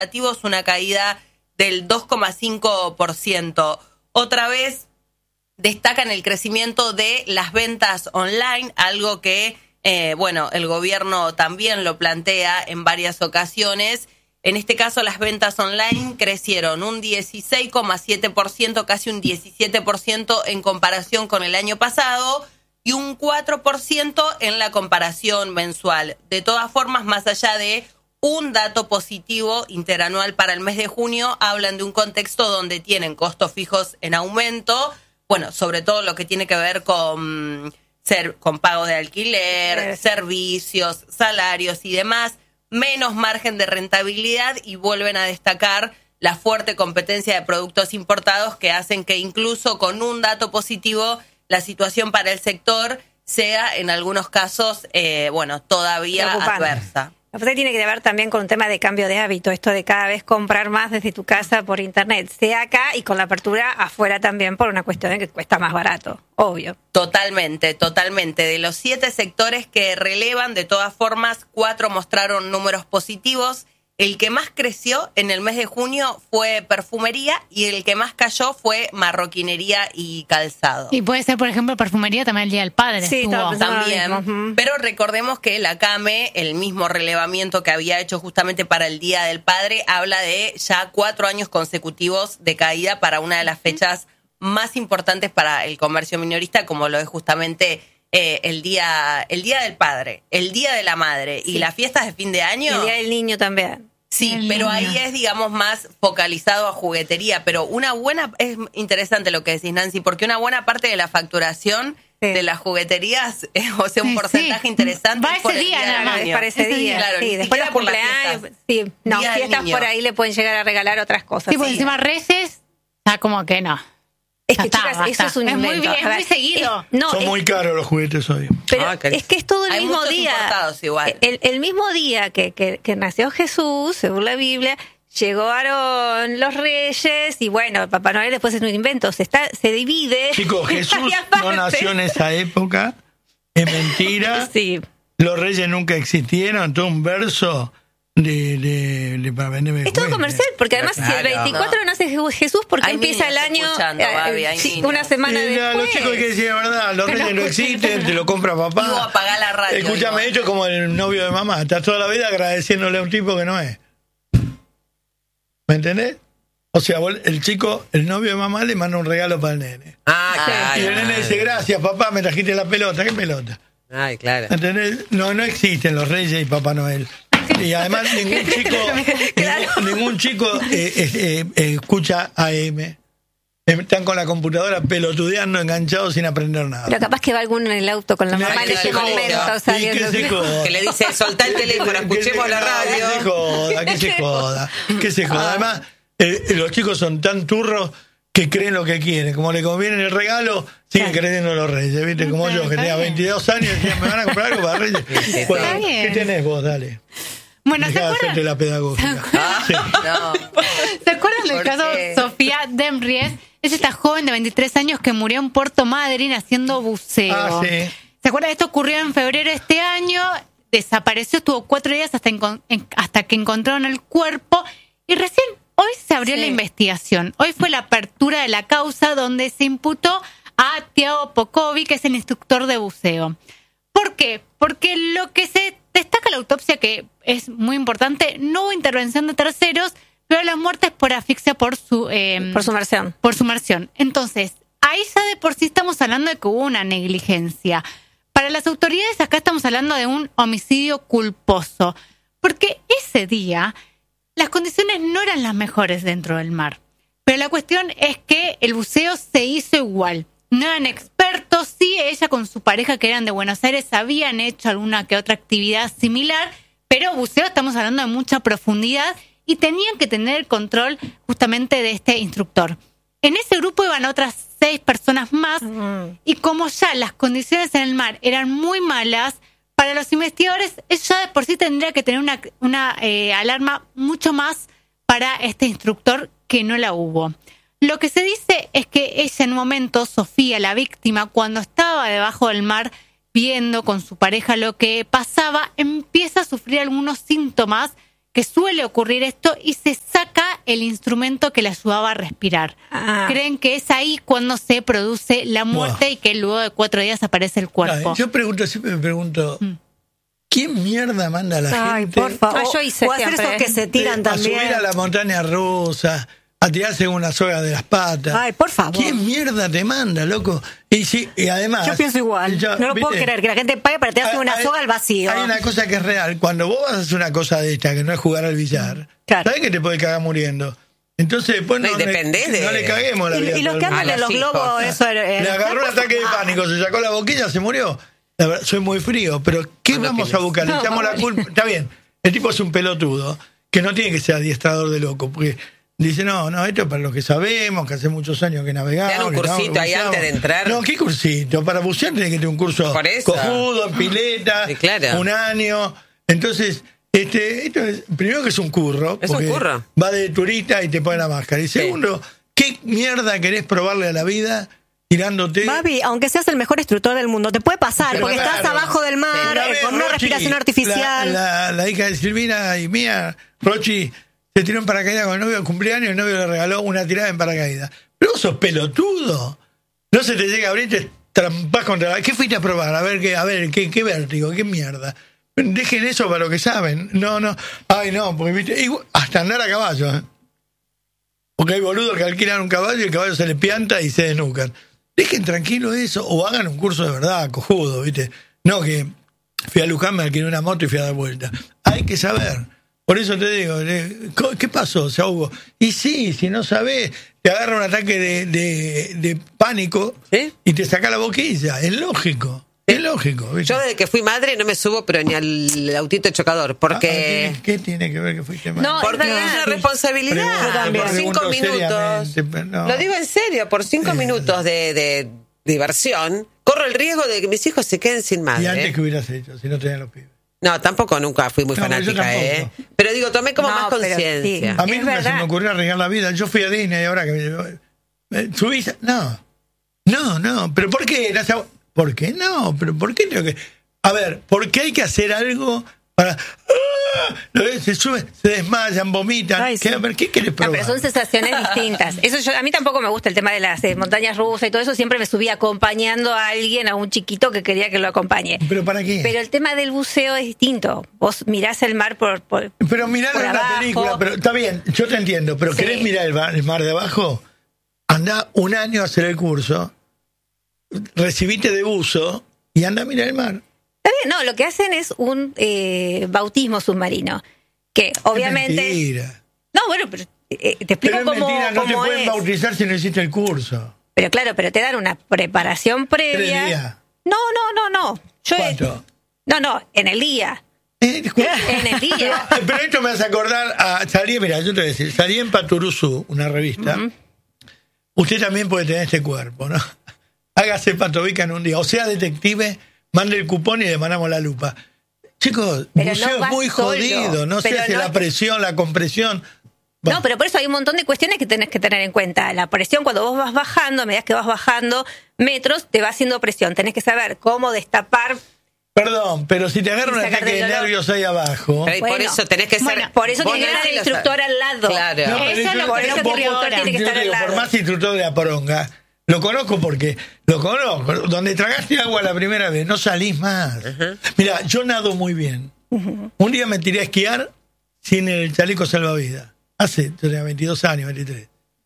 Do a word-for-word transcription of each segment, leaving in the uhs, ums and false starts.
es una caída del dos coma cinco por ciento. Otra vez destacan el crecimiento de las ventas online, algo que, eh, bueno, el gobierno también lo plantea en varias ocasiones. En este caso, las ventas online crecieron un dieciséis coma siete por ciento, casi un diecisiete por ciento en comparación con el año pasado y un cuatro por ciento en la comparación mensual. De todas formas, más allá de un dato positivo interanual para el mes de junio, hablan de un contexto donde tienen costos fijos en aumento, bueno, sobre todo lo que tiene que ver con, ser, con pagos de alquiler, servicios, salarios y demás, menos margen de rentabilidad, y vuelven a destacar la fuerte competencia de productos importados que hacen que incluso con un dato positivo la situación para el sector sea en algunos casos, eh, bueno, todavía adversa. Usted tiene que ver también con un tema de cambio de hábito, esto de cada vez comprar más desde tu casa por internet, sea acá y con la apertura afuera también por una cuestión de que cuesta más barato, obvio. Totalmente, totalmente. De los siete sectores que relevan, de todas formas, cuatro mostraron números positivos. El que más creció en el mes de junio fue perfumería y el que más cayó fue marroquinería y calzado. Y puede ser, por ejemplo, perfumería también el Día del Padre. Sí, estuvo. También. Uh-huh. Pero recordemos que la CAME, el mismo relevamiento que había hecho justamente para el Día del Padre, habla de ya cuatro años consecutivos de caída para una de las fechas más importantes para el comercio minorista, como lo es justamente eh, el día el Día del Padre, el Día de la Madre y sí. las fiestas de fin de año. El Día del Niño también. Sí, el pero niño. Ahí es, digamos, más focalizado a juguetería. Pero una buena, es interesante lo que decís, Nancy, porque una buena parte de la facturación sí. de las jugueterías, eh, o sea, un sí, porcentaje sí. interesante. Va ese día, nada más. Para ese día, claro, sí. Después los cumpleaños, sí. No, día fiestas por ahí le pueden llegar a regalar otras cosas. Sí, por sí. encima Reyes, está como que no. Es que, chicas, está, eso es un es invento. Muy bien, es muy seguido. Es, no, Son es, muy caros los juguetes hoy. Pero ah, es que es todo el Hay mismo día. Igual. El, el mismo día que, que, que nació Jesús, según la Biblia, llegó Aarón, los reyes, y bueno, Papá Noel después es un invento. Se, está, se divide. Chicos, Jesús no nació en esa época. Es mentira. Sí. Los reyes nunca existieron. Todo un verso. De, de, de para venderme es todo comercial, porque además claro, si el veinticuatro no. nace Jesús, porque hay empieza el año Babi, eh, sí, una semana y después. Los chicos hay que decir la verdad, los reyes no existen, te lo compra papá. Digo, apagá la radio. Escúchame, hecho como el novio de mamá, estás toda la vida agradeciéndole a un tipo que no es. ¿Me entendés? O sea, el chico, el novio de mamá le manda un regalo para el nene. Ah, claro. Y el nene dice, gracias papá, me trajiste la pelota. ¿Qué pelota? Ay, claro. ¿Entendés? No, no existen los reyes y Papá Noel. Y además ningún chico claro. ningún, ningún chico eh, eh, eh, escucha A M. Están con la computadora pelotudeando, enganchados sin aprender nada. Pero capaz que va alguno en el auto con la mamá en ese momento saliendo. Que, que le dice, soltá el teléfono, escuchemos la radio. Que se joda, que se joda, que se joda. Además, eh, los chicos son tan turros que creen lo que quieren. Como le conviene el regalo, siguen creyendo los reyes, ¿viste? Como yo, que tenía veintidós años y decía, ¿me van a comprar algo para reyes? Sí, bueno, ¿qué tenés vos? Dale. Bueno, Dejá ¿se acuerdan? hacerte la pedagógica. Ah, sí. no. ¿Se acuerdan del caso Sofía Demries? Es esta joven de veintitrés años que murió en Puerto Madryn haciendo buceo. Ah, sí. ¿Se acuerdan? Esto ocurrió en febrero de este año. Desapareció, estuvo cuatro días hasta, en, hasta que encontraron el cuerpo. Y recién hoy se abrió sí. la investigación. Hoy fue la apertura de la causa donde se imputó a Tiago Pokovic, que es el instructor de buceo. ¿Por qué? Porque lo que se destaca la autopsia, que es muy importante, no hubo intervención de terceros, pero la muerte es por asfixia por su eh, por sumersión. Por sumersión. Entonces, ahí ya de por sí estamos hablando de que hubo una negligencia. Para las autoridades acá estamos hablando de un homicidio culposo, porque ese día las condiciones no eran las mejores dentro del mar. Pero la cuestión es que el buceo se hizo igual. No eran expertos, sí, ella con su pareja que eran de Buenos Aires habían hecho alguna que otra actividad similar, pero buceo estamos hablando de mucha profundidad y tenían que tener el control justamente de este instructor. En ese grupo iban otras seis personas más uh-huh. y como ya las condiciones en el mar eran muy malas, para los investigadores eso ya de por sí tendría que tener una, una eh, alarma mucho más para este instructor, que no la hubo. Lo que se dice es que ella en un momento, Sofía, la víctima, cuando estaba debajo del mar viendo con su pareja lo que pasaba, empieza a sufrir algunos síntomas que suele ocurrir esto y se saca el instrumento que le ayudaba a respirar. Ah. Creen que es ahí cuando se produce la muerte Wow. y que luego de cuatro días aparece el cuerpo. Ay, yo pregunto, siempre me pregunto, ¿quién mierda manda a la Ay, gente por favor. Ah, yo hice o hacer siempre. esos que se tiran eh, a también. subir a la montaña rusa, a tirarse con una soga de las patas? Ay, por favor. ¿Quién mierda te manda, loco? Y sí, y además... Yo pienso igual. yo, no lo puedo ¿viste? creer que la gente pague para tirarse Hay- una hay- soga al vacío. Hay una cosa que es real. Cuando vos vas a hacer una cosa de esta, que no es jugar al billar, Claro. ¿sabés que te puede cagar muriendo? Entonces después no, No, y dependés le, de- no le caguemos la Y, vida. y a los todo que el andan mundo. en los A los globos, hijos. eso eh, Le agarró un ataque de pánico, se sacó la boquilla, se murió. La verdad, soy muy frío, pero ¿qué Ah, no, vamos que a les- buscar? Le No, echamos la culpa. Está bien, el tipo es un pelotudo, que no tiene que ser adiestrador de loco, porque dice, no, no, esto es para los que sabemos, que hace muchos años que navegamos. Te dan un que cursito no, ahí buceamos. antes de entrar. No, ¿qué cursito? Para bucear tenés que tener un curso Por eso. cojudo, en pileta, Sí, claro. un año. Entonces, este, esto es, primero que es un curro. Es un porque curro. Va de turista y te pone la máscara. Y segundo, ¿qué mierda querés probarle a la vida tirándote? Babi, aunque seas el mejor instructor del mundo, te puede pasar, Pero porque claro. estás abajo del mar, Una eh, vez con una Rochi, respiración artificial. La, la, la hija de Silvina y mía, Rochi, se tiró en paracaídas con el novio de cumpleaños y el novio le regaló una tirada en paracaídas. Pero vos sos pelotudo. No se te llega a abrir, te trampás contra la... ¿Qué fuiste a probar? A ver, qué, a ver, qué, qué vértigo, qué mierda. Dejen eso para lo que saben. No, no. Ay, no, porque viste, igual- hasta andar a caballo, ¿eh? Porque hay boludos que alquilan un caballo y el caballo se le pianta y se desnucan. Dejen tranquilo eso o hagan un curso de verdad, cojudo, ¿viste? No que fui a Luján, me alquilé una moto y fui a dar vuelta. Hay que saber. Por eso te digo, eh, ¿qué pasó? Se ahogó. Y sí, si no sabés, te agarra un ataque de, de, de pánico ¿Sí? y te saca la boquilla. Es lógico. Es lógico. ¿viste? Yo desde que fui madre no me subo, pero ni al autito chocador, porque... Ah, ¿Qué, qué tiene que ver que fuiste madre? No, Porque es es verdad. una responsabilidad. Pregunto, también. Por cinco pregunto minutos. seriamente, pero no. Lo digo en serio, por cinco Eh. minutos de, de diversión, corro el riesgo de que mis hijos se queden sin madre. Y antes que hubieras hecho, si no tenían los pibes. No, tampoco nunca fui muy No, yo fanática, tampoco. ¿eh? Pero digo, tomé como No, más pero conciencia. sí. A mí Es nunca se verdad. me ocurrió arriesgar la vida. Yo fui a Disney ahora que me... eh, ¿Subís? No. No, no. ¿Pero por qué? No sé, ¿por qué no? ¿Pero por qué tengo que...? A ver, ¿por qué hay que hacer algo para... ¡Ah! ¿Lo ves? Se suben, se desmayan, vomitan. Ay, ¿Qué, sí. a ver, ¿qué querés No, probar? pero son sensaciones distintas. Eso yo, a mí tampoco me gusta el tema de las eh, montañas rusas y todo eso. Siempre me subí acompañando a alguien, a un chiquito que quería que lo acompañe. ¿Pero para qué? Pero el tema del buceo es distinto. Vos mirás el mar por... por Pero miralo por en la abajo. película, pero está bien, yo te entiendo, pero Sí. ¿querés mirar el, ba- el mar de abajo? Anda un año a hacer el curso, recibite de buzo y anda a mirar el mar. Está bien, no, lo que hacen es un eh, bautismo submarino. Que obviamente... Es mentira. No, bueno, pero eh, te explico Pero es cómo, mentira, no te cómo pueden es. bautizar si no hiciste el curso. Pero claro, pero te dan una preparación previa. Tres días. No, no, no, no. Yo ¿Cuánto? No, no, en el día. Eh, escucha. En el día. Pero esto me hace acordar a... Salí, mira, yo te voy a decir, salí en Paturuzú, una revista. Usted también puede tener este cuerpo, ¿no? Hágase patobica en un día. O sea, detective, mande el cupón y le mandamos la lupa. Chicos, Pero no buceo es vas muy solo. jodido. No Pero sé si no- la presión, la compresión... Bueno, No, pero por eso hay un montón de cuestiones que tenés que tener en cuenta. La presión, cuando vos vas bajando, a medida que vas bajando metros, te va haciendo presión. Tenés que saber cómo destapar. Perdón, pero si te agarra un Y sacar ataque de del dolor. nervios ahí abajo... Pero y por Bueno, eso tenés que ser... bueno, por eso vos tiene que no estar el decís los- instructor al lado. Claro. No, pero Eso yo- es lo por que eso se el ocurrió instructor ahora. tiene que Yo estar te al digo, lado. por más instructor de la poronga, lo conozco porque lo conozco. Donde tragaste agua la primera vez, no salís más. Mira, yo nado muy bien. Un día me tiré a esquiar sin el chaleco salvavidas. Hace, yo tenía veintidós años, veintitrés.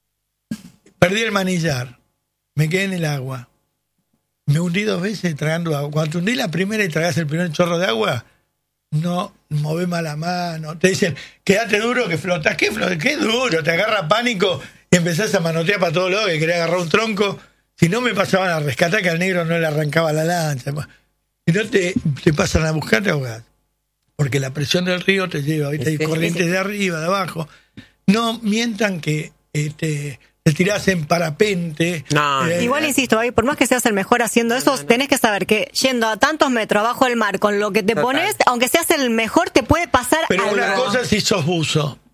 Perdí el manillar. Me quedé en el agua. Me hundí dos veces tragando agua. Cuando te hundí la primera y tragás el primer chorro de agua, no movés más la mano. Te dicen, quédate duro que flotas. ¿Qué, flota? ¿Qué duro? Te agarra pánico y empezás a manotear para todos lados que quería agarrar un tronco. Si no me pasaban a rescatar, que al negro no le arrancaba la lancha. Si no te, te pasan a buscar, te ahogás. Porque la presión del río te lleva, ¿viste? Hay Sí, sí, corrientes sí. de arriba, de abajo. No mientan que este, te tirás en parapente. No, Eh, Igual insisto, ahí, por más que seas el mejor haciendo eso, tenés que saber que yendo a tantos metros abajo del mar con lo que te Total. pones, aunque seas el mejor, te puede pasar Pero algo. una cosa es si sos buzo.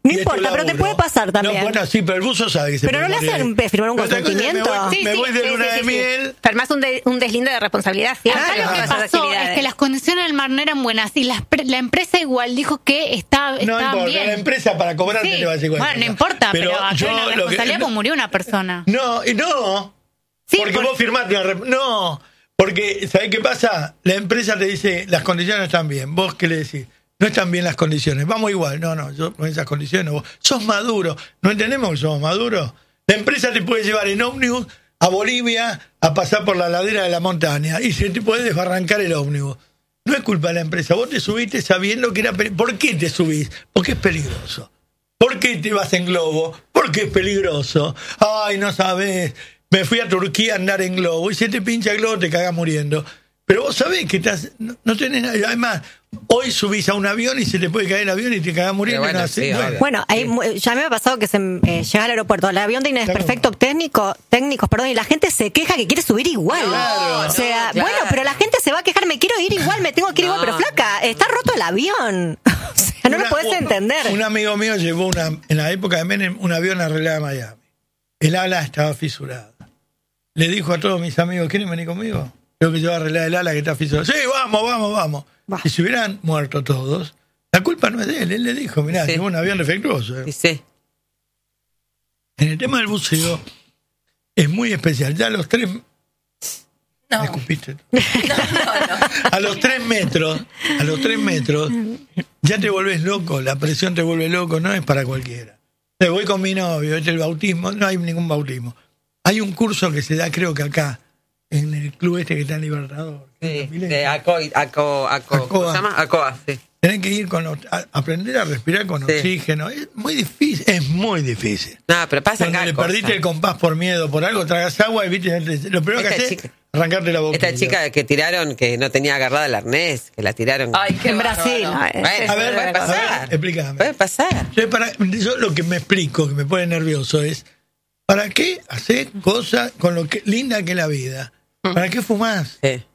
No y importa, esto pero te laburo. puede pasar también. No, bueno, sí, pero el buzo sabe que se Pero no puede le morir hacen ahí. firmar un Pero entonces consentimiento. Me voy, Sí, me sí, voy de sí, luna sí, de sí, sí. miel. Pero más un, de- un deslinde de responsabilidad siempre. Acá lo con que esas pasó actividades. es que las condiciones del mar no eran buenas y la, la empresa igual dijo que está, No estaban importa, bien. la empresa para cobrarte Sí. te va a decir Bueno, cualquier no cosa. importa, pero, acá yo hay una lo que- responsabilidad no, porque murió una persona. No, y no. Sí, porque por- vos firmaste una rep- No, porque ¿sabés qué pasa? La empresa te dice, las condiciones están bien. ¿Vos qué le decís? No están bien las condiciones. Vamos igual. No, no, yo con esas condiciones no. Vos sos maduro. ¿No entendemos que somos maduros? La empresa te puede llevar en ómnibus a Bolivia a pasar por la ladera de la montaña y se te puede desbarrancar el ómnibus. No es culpa de la empresa. Vos te subiste sabiendo que era... peli- ¿Por qué te subís? Porque es peligroso. ¿Por qué te vas en globo? Porque es peligroso. Ay, no sabés. Me fui a Turquía a andar en globo y se te pincha el globo, te cagas muriendo. Pero vos sabés que estás, no, no tenés nada. Además, hoy subís a un avión y se te puede caer el avión y te cagas muriendo. Pero bueno, y no haces sí, nada. obvio. Bueno, ahí, mu- ya me ha pasado que se eh, llega al aeropuerto, el avión tiene Claro. desperfectos técnico, técnicos, perdón, y la gente se queja que quiere subir igual. Claro. O sea, No, claro. bueno, pero la gente se va a quejar, me quiero ir igual, me tengo que ir No. igual, pero flaca, está roto el avión. O sea, no Una- lo puedes entender. Un amigo mío llevó una, en la época de Menem un avión arreglado a Miami. El ala estaba fisurada. Le dijo a todos mis amigos, ¿quieren venir conmigo? Tengo que llevar a arreglar el ala que está fisurada. Sí, vamos, vamos, vamos. Bah. Y si hubieran muerto todos, la culpa no es de él. Él le dijo, mirá, Sí. llevó un avión defectuoso. eh. Dice, En el tema del buceo es muy especial. Ya a los tres... No. Me escupiste. A los tres metros, a los tres metros, ya te volvés loco, la presión te vuelve loco, no es para cualquiera. Le voy con mi novio, este es el bautismo, no hay ningún bautismo. Hay un curso que se da, creo que acá, en el club este que está en Libertador. sí, Milena. de Aco, Aco, Aco, ¿cómo Acoa. se llama? Acoa, sí. Tenés que ir con, a- aprender a respirar con Sí. oxígeno. Es muy difícil, es muy difícil. No, pero pasa Cuando acá le cosas. perdiste el compás por miedo, por algo, tragas agua y viste, lo primero que Esta haces chica- es arrancarte la boca. Esta chica que tiraron, que no tenía agarrada el arnés, que la tiraron. Ay, qué En Brasil. bárbaro. no, es- Bueno, es- a ver, puede a ver, pasar. explícame. Puede pasar. Yo, para- yo lo que me explico, que me pone nervioso, es ¿para qué hacer cosas con lo que linda que es la vida? ¿Para qué fumás? Sí.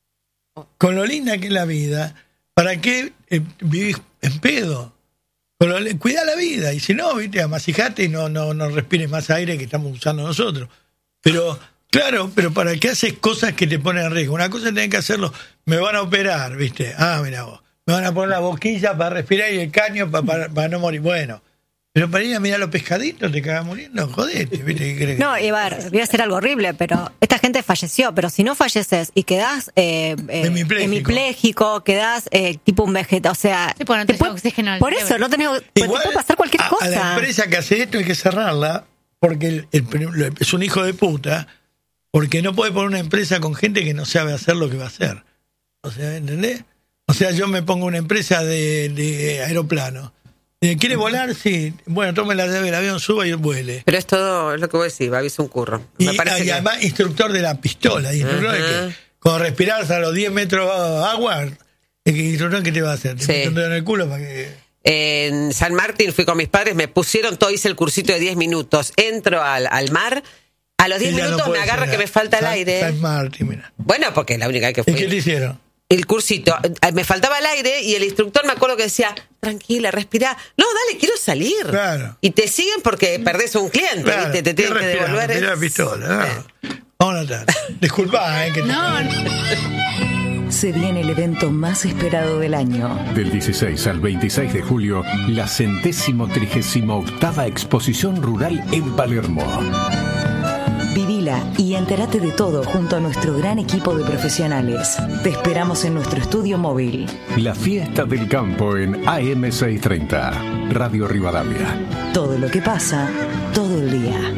Con lo linda que es la vida, ¿para qué eh, vivís en pedo? Con lo- cuidá la vida, y si no, viste, amasijate y no, no, no respires más aire que estamos usando nosotros. Pero, claro, pero ¿para qué haces cosas que te ponen en riesgo? Una cosa es tener que hacerlo, me van a operar, viste, ah, mira vos, me van a poner la boquilla para respirar y el caño para, para, para no morir. Bueno, pero para ir a mirar los pescaditos te cagas muriendo, jodete, viste, ¿qué crees? No, y a ver, voy a hacer algo horrible, pero esta gente falleció, pero si no falleces y quedás eh, eh, Hemipléjico. hemipléjico, quedás eh, tipo un vegetal, o sea... Sí, porque no te tenés puede- oxígeno al Por cerebro. eso, no tenés, pues te puede pasar cualquier a, cosa. a la empresa que hace esto hay que cerrarla porque el- el- es un hijo de puta, porque no puede poner una empresa con gente que no sabe hacer lo que va a hacer. O sea, ¿entendés? O sea, yo me pongo una empresa de, de aeroplano. Eh, ¿Quiere volar? Sí. Bueno, tome la llave del avión, suba y vuele. Pero es todo, es lo que vos decís, va a un curro. Y, Me parece y que... además instructor de la pistola. Instructor de Ajá. que cuando respirás a los diez metros agua, el instructor, ¿qué te va a hacer? Te Sí. mete un dedo en el culo para que... En San Martín fui con mis padres, me pusieron todo, hice el cursito de diez minutos, entro al, al mar, a los diez Sí, ya no minutos me puede agarra ser. que me falta el San- aire. San Martín, mira. Bueno, porque es la única vez que ¿Y qué te fui. hicieron? El cursito, eh, me faltaba el aire y el instructor me acuerdo que decía, tranquila, respira. No, dale, quiero salir. Claro. Y te siguen porque perdés un cliente, Claro, ¿viste? Te ¿qué tienen que respirás? devolver. Respirá la pistola. No. Vamos a notar. Disculpa, ¿eh? Que te- No, no. Se viene el evento más esperado del año. Del dieciséis al veintiséis de julio, la centésimo trigésimo octava exposición rural en Palermo. Vivila y entérate de todo junto a nuestro gran equipo de profesionales. Te esperamos en nuestro estudio móvil. La fiesta del campo en A M seiscientos treinta, Radio Rivadavia. Todo lo que pasa, todo el día.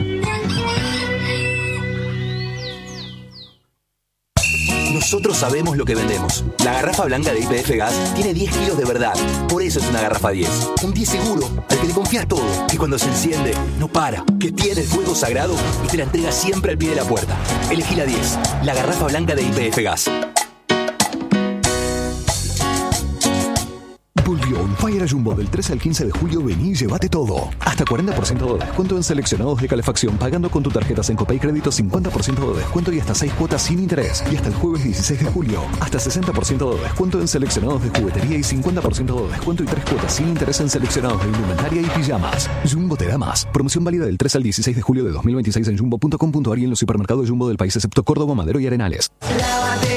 Nosotros sabemos lo que vendemos. La garrafa blanca de Y P F Gas tiene diez kilos de verdad. Por eso es una garrafa diez. Un diez seguro, al que le confías todo. Que cuando se enciende, no para. Que tiene el fuego sagrado y te la entrega siempre al pie de la puerta. Elegí la diez. La garrafa blanca de Y P F Gas. Volvió On Fire a Jumbo del trece al quince de julio. Vení y llévate todo. Hasta cuarenta por ciento de descuento en seleccionados de calefacción pagando con tu tarjeta Sencopay Crédito, cincuenta por ciento de descuento y hasta seis cuotas sin interés. Y hasta el jueves dieciséis de julio, hasta sesenta por ciento de descuento en seleccionados de juguetería y cincuenta por ciento de descuento y tres cuotas sin interés en seleccionados de indumentaria y pijamas. Jumbo te da más. Promoción válida del tres al dieciséis de julio de dos mil veintiséis en jumbo punto com punto ar y en los supermercados Jumbo del país excepto Córdoba, Madero y Arenales.